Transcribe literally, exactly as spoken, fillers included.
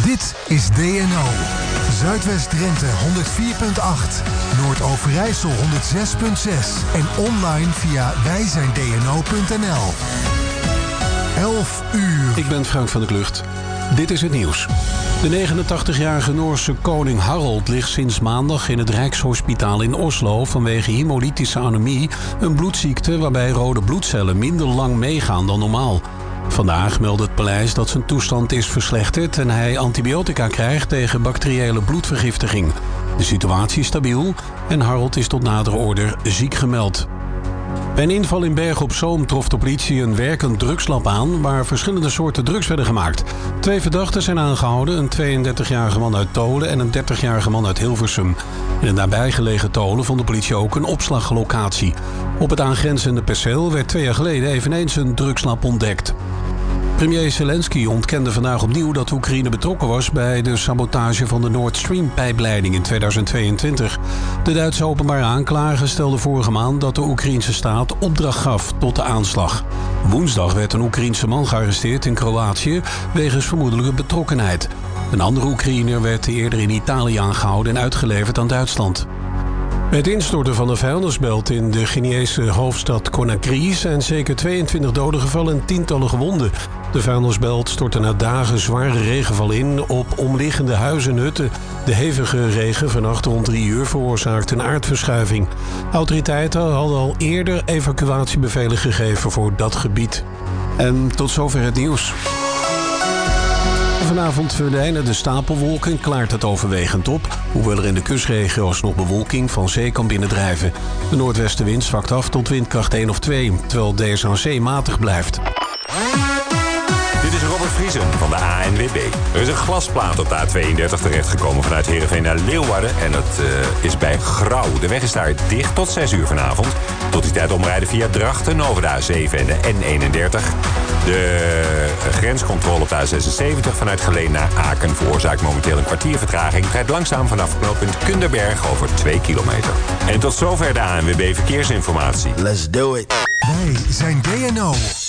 Dit is D N O. Zuidwest-Drenthe honderd vier komma acht. Noord-Overijssel honderd zes komma zes. En online via wij zijn D N O punt N L. elf uur. Ik ben Frank van der Klucht. Dit is het nieuws. De negenentachtigjarige Noorse koning Harald ligt sinds maandag in het Rijkshospitaal in Oslo vanwege hemolytische anemie, een bloedziekte waarbij rode bloedcellen minder lang meegaan dan normaal. Vandaag meldde het paleis dat zijn toestand is verslechterd en hij antibiotica krijgt tegen bacteriële bloedvergiftiging. De situatie is stabiel en Harald is tot nadere order ziek gemeld. Bij een inval in Bergen op Zoom trof de politie een werkend drugslab aan waar verschillende soorten drugs werden gemaakt. Twee verdachten zijn aangehouden, een tweeëndertigjarige man uit Tolen en een dertigjarige man uit Hilversum. In het nabijgelegen Tolen vond de politie ook een opslaglocatie. Op het aangrenzende perceel werd twee jaar geleden eveneens een drugslab ontdekt. Premier Zelensky ontkende vandaag opnieuw dat Oekraïne betrokken was bij de sabotage van de Nord Stream-pijpleiding in tweeduizend tweeëntwintig. De Duitse openbare aanklager stelde vorige maand dat de Oekraïense staat opdracht gaf tot de aanslag. Woensdag werd een Oekraïense man gearresteerd in Kroatië wegens vermoedelijke betrokkenheid. Een andere Oekraïner werd eerder in Italië aangehouden en uitgeleverd aan Duitsland. Bij het instorten van de vuilnisbelt in de Guineese hoofdstad Conakry zijn zeker tweeëntwintig doden gevallen en tientallen gewonden. De vuilnisbelt stortte na dagen zware regenval in op omliggende huizen en hutten. De hevige regen vannacht rond drie uur veroorzaakte een aardverschuiving. Autoriteiten hadden al eerder evacuatiebevelen gegeven voor dat gebied. En tot zover het nieuws. Vanavond verdwijnen de stapelwolken en klaart het overwegend op, hoewel er in de kustregio's nog bewolking van zee kan binnendrijven. De noordwestenwind zwakt af tot windkracht één of twee, terwijl deze aan zee matig blijft. Dit is Robert Vriesen van de A N W B. Er is een glasplaat op de A tweeëndertig terechtgekomen vanuit Heerenveen naar Leeuwarden. En dat uh, is bij Grauw. De weg is daar dicht tot zes uur vanavond. Tot die tijd omrijden via Drachten over de A zeven en de N eenendertig. De grenscontrole op de A zesenzeventig vanuit Geleen naar Aken veroorzaakt momenteel een kwartier vertraging. Het rijdt langzaam vanaf knooppunt Kunderberg over twee kilometer. En tot zover de A N W B Verkeersinformatie. Let's do it. Wij zijn D N O.